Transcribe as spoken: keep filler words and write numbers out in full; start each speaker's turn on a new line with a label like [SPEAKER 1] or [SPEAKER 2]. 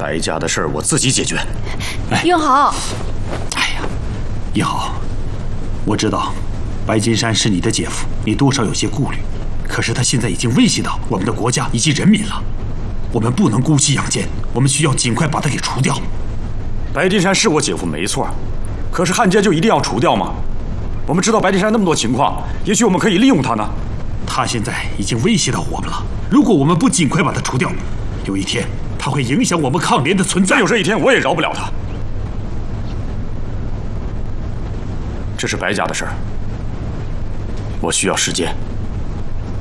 [SPEAKER 1] 白家的事儿我自己解决。
[SPEAKER 2] 英豪，
[SPEAKER 3] 哎呀，一豪，我知道白金山是你的姐夫，你多少有些顾虑。可是他现在已经威胁到我们的国家以及人民了，我们不能姑息养奸，我们需要尽快把他给除掉。
[SPEAKER 1] 白金山是我姐夫没错，可是汉奸就一定要除掉吗？我们知道白金山那么多情况，也许我们可以利用他呢。
[SPEAKER 3] 他现在已经威胁到我们了，如果我们不尽快把他除掉，有一天他会影响我们抗联的存在。
[SPEAKER 1] 真有这一天，我也饶不了他。这是白家的事儿，我需要时间。